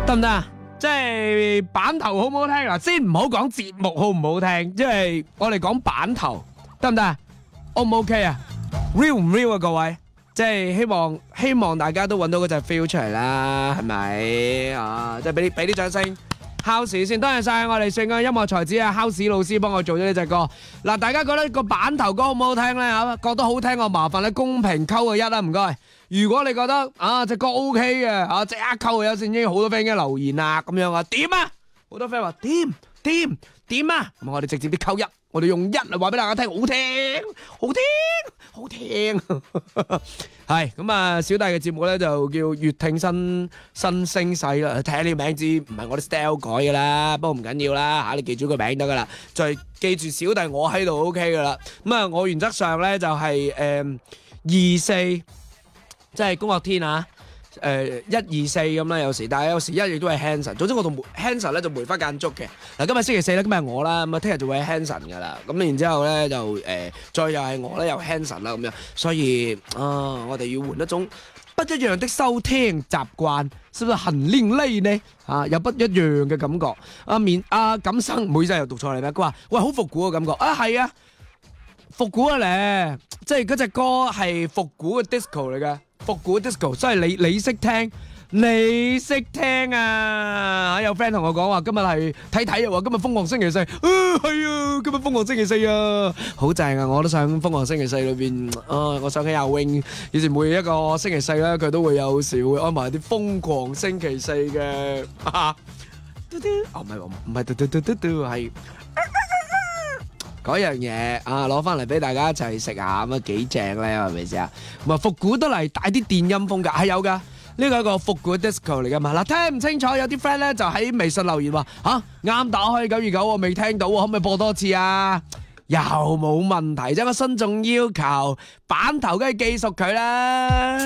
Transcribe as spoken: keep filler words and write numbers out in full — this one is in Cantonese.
得唔得啊？即係版頭好唔好聽啊？先唔好講節目好唔好聽，即係我哋講版頭得唔得啊？O 唔 OK 啊 ？real 唔 real 啊？各位，即係希望希望大家都揾到嗰隻 feel 出嚟啦，係咪啊？即係俾啲俾啲掌聲。House 先，多謝晒我哋聖愛音樂才子啊 House 老師幫我做咗呢隻歌。嗱，大家覺得個版頭歌好唔好聽咧？嚇，覺得好聽我麻煩你公屏扣個一啦，唔該。如果你覺得啊隻歌 OK 嘅，啊即刻扣個一先，已經好多 friend 已經留言啦，咁樣啊點啊？好多 friend 話點點點啊！咁我哋直接啲扣一，我哋用一嚟話俾大家聽，好聽好聽好聽。係咁啊，小弟嘅節目咧就叫粵聽新新聲勢啦。睇下呢個名字唔係我啲 style 改噶啦，不過唔緊要啦嚇，你記住個名得噶啦，就係記住小弟我喺度 OK 噶啦。咁啊，我原則上咧就係誒二四。即係工樂天啊，誒一二四咁啦，有時，但係有時一亦都係 Hanson。總之我同 Hanson 咧就梅花間竹嘅。嗱，今日星期四咧，今日係我啦，咁啊聽日就會係 Hanson 噶啦。咁然之後咧就誒、呃，再又係我咧又 Hanson 啦咁樣。所以啊，我哋要換一種不一樣的收聽習慣，是不是很另類呢？啊，有不一樣嘅感覺。阿面阿錦生，唔好意思又讀錯嚟咩？佢話喂好復古嘅感覺啊，係啊，復古啊咧，即係嗰隻歌係復古嘅 disco 嚟嘅。復古 disco， 所以你你識聽，你識聽啊！有 friend 同我講話，今日係睇睇啊，話今日瘋狂星期四，啊係啊，今日瘋狂星期四啊，好正啊！我都想瘋狂星期四裏邊，啊，我想起阿 wing，以前每一個星期四咧，佢都會有時會安排啲瘋狂星期四嘅，啊，嘟嘟，哦唔係唔係嘟嘟嘟嘟嘟係。嗰樣嘢啊，攞翻嚟俾大家一齊食下，咁啊幾正咧，係咪先啊？咁啊復古得嚟帶啲電音風格係有噶，呢個係一個復古 disco 嚟噶嘛。嗱，聽唔清楚，有啲 friend 咧就喺微信留言話吓啱打開九二九，我未聽到，可唔可以播多次啊？又冇問題啫，我慎重要求版頭梗係記熟佢啦。